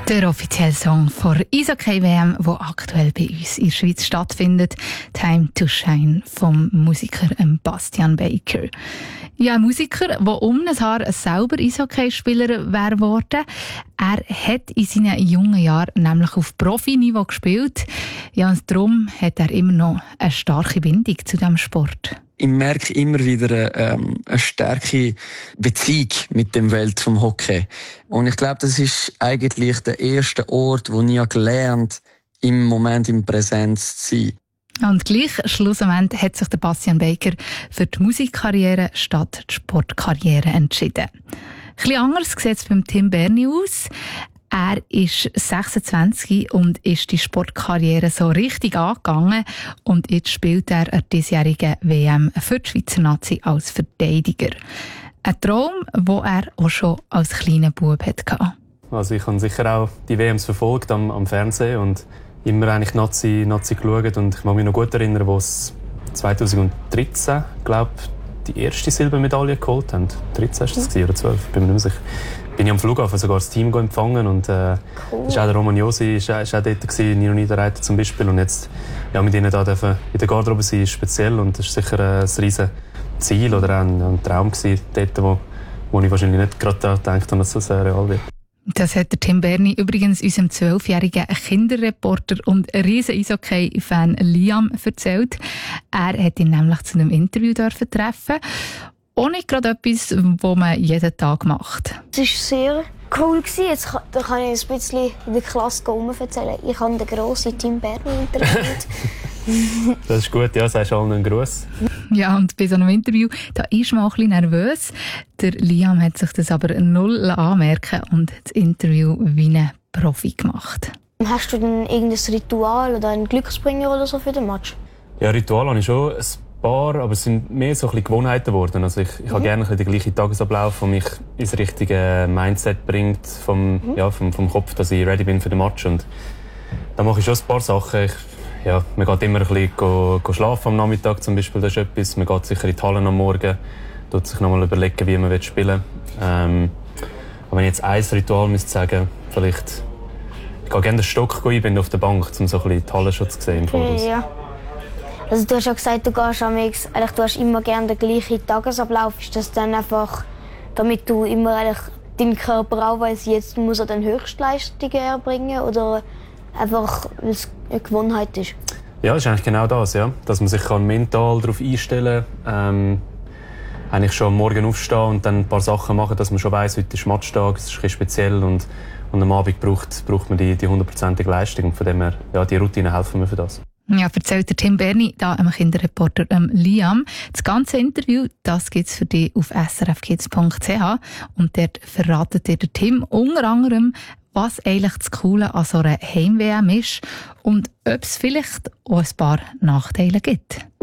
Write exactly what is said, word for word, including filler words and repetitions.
Der offizielle Song vor Eishockey-W M, der aktuell bei uns in der Schweiz stattfindet, «Time to Shine» vom Musiker Bastian Baker. Ja, ein Musiker, der um ein Haar selber Eishockeyspieler wäre geworden. Er hat in seinen jungen Jahren nämlich auf Profiniveau gespielt. Ja, und darum hat er immer noch eine starke Bindung zu diesem Sport. Ich merke immer wieder ähm, eine starke Beziehung mit dem Welt vom Hockey. Und ich glaube, das ist eigentlich der erste Ort, wo ich gelernt habe, im Moment in Präsenz zu sein. Und gleich schlussendlich hat sich der Bastian Baker für die Musikkarriere statt die Sportkarriere entschieden. Ein bisschen anders sieht es beim Tim Berni aus. Er ist sechsundzwanzig und ist die Sportkarriere so richtig angegangen. Und jetzt spielt er an der diesjährigen W M für die Schweizer Nazi als Verteidiger. Ein Traum, den er auch schon als kleiner Bub hatte. Also ich habe sicher auch die W Ms verfolgt am, am Fernsehen und immer eigentlich Nazi, Nazi geschaut. Und ich kann mich noch gut erinnern, wo es zweitausenddreizehn, glaube die erste Silbermedaille geholt haben. dreizehn war das oder zwölf, bin mir nicht mehr sicher. Bin ich am Flughafen sogar das Team empfangen und äh, cool. Ist auch der Roman Josi ist, ist auch dort gewesen, Nino Niederreiter zum Beispiel, und jetzt ja, mit ihnen da dürfen in der Garderobe sein ist speziell und das ist sicher ein riesen Ziel oder ein, ein Traum gewesen, dort, wo, wo ich wahrscheinlich nicht gerade daran gedacht habe, dass das real wird. Das hat der Tim Berni übrigens unserem zwölfjährigen Kinderreporter und riesen Eishockey-Fan Liam erzählt. Er hat ihn nämlich zu einem Interview dürfen treffen. Auch nicht gerade etwas, was man jeden Tag macht. Es war sehr cool. Jetzt kann, da kann ich ein bisschen in der Klasse erzählen. Ich habe den grossen Tim Berni interviewt. Das ist gut, ja, sagst allen einen Gruß. Ja, und bei so einem Interview, da ist man auch ein bisschen nervös. Der Liam hat sich das aber null anmerken und das Interview wie ein Profi gemacht. Hast du denn irgendein Ritual oder einen Glücksbringer oder so für den Match? Ja, Ritual habe ich schon ein paar, aber es sind mehr so ein bisschen Gewohnheiten geworden. Also ich, ich mhm. habe gerne den gleichen Tagesablauf, der mich ins richtige Mindset bringt, vom, mhm. ja, vom, vom Kopf, dass ich ready bin für den Match. Und da mache ich schon ein paar Sachen. Ich, ja, man geht immer ein bisschen go, go schlafen am Nachmittag zum Beispiel, das ist etwas. Man geht sicher in die Hallen am Morgen, tut sich nochmal überlegen, wie man spielen will. Ähm, aber wenn ich jetzt ein Ritual müsste sagen, vielleicht, ich gehe gerne den Stock einbinden auf der Bank, um so ein bisschen die Halle schon zu sehen im Voraus. Okay, ja. Also du hast ja gesagt, du gehst amigs, eigentlich, du hast immer gerne den gleichen Tagesablauf. Ist das dann einfach, damit du immer eigentlich deinen Körper auch weiss, jetzt muss er dann Höchstleistungen erbringen, oder einfach, weil es eine Gewohnheit ist? Ja, das ist eigentlich genau das, ja. Dass man sich kann mental darauf einstellen kann, ähm, eigentlich schon am Morgen aufstehen und dann ein paar Sachen machen, dass man schon weiss, heute ist Matchtag, es ist ein bisschen speziell und, und am Abend braucht, braucht man die, die hundertprozentige Leistung. Und von dem her, ja, die Routinen helfen mir für das. Ja, erzählt der Tim Berni, da einem Kinderreporter ähm, Liam. Das ganze Interview, das gibt's für dich auf s r f kids punkt c h und dort verratet dir der Tim unter anderem, was eigentlich das Coole an so einer Heim-W M ist und ob es vielleicht auch ein paar Nachteile gibt.